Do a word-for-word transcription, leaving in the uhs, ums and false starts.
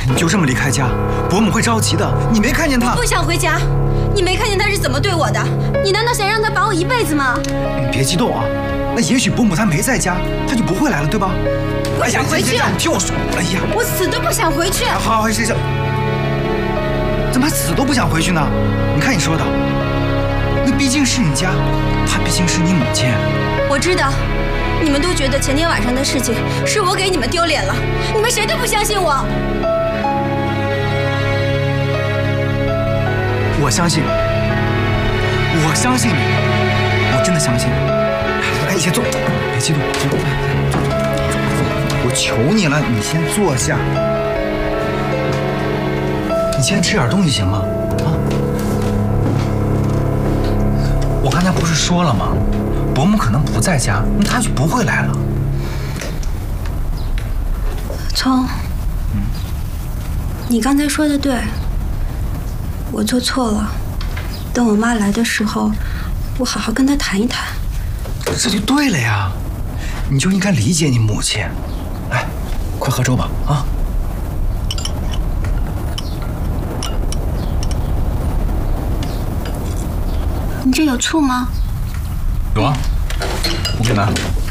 你就这么离开家，伯母会着急的。你没看见她？ 不想回家。你没看见她是怎么对我的？你难道想让她绑我一辈子吗？ 你别激动啊，那也许伯母她没在家，她就不会来了，对吧？ 我想回去。 你听我说，哎呀， 我死都不想回去。 好好，这这，怎么还死都不想回去呢？你看你说的，那毕竟是你家，她毕竟是你母亲。 我知道。 你们都觉得前天晚上的事情是我给你们丢脸了，你们谁都不相信我。 我相信你，我相信你，我真的相信你。来，你先坐，别激动，别激动。我求你了，你先坐下。你先吃点东西行吗？啊！我刚才不是说了吗？ 伯母可能不在家，那她就不会来了。 聪，嗯，你刚才说的对，我做错了。等我妈来的时候，我好好跟她谈一谈。 这就对了呀，你就应该理解你母亲。来，快喝粥吧，啊！ 你这有醋吗？ 有啊，我给你拿。